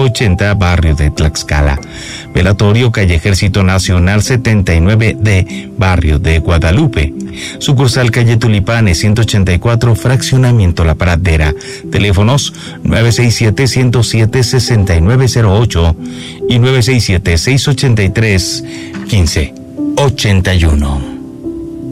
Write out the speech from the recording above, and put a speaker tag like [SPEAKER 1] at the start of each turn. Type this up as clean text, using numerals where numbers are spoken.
[SPEAKER 1] 80, barrio de Tlaxcala. Velatorio calle Ejército Nacional 79D, barrio de Guadalupe. Sucursal calle Tulipanes 184, fraccionamiento La Pradera. Teléfonos 967-107-6908 y 967-683-1581.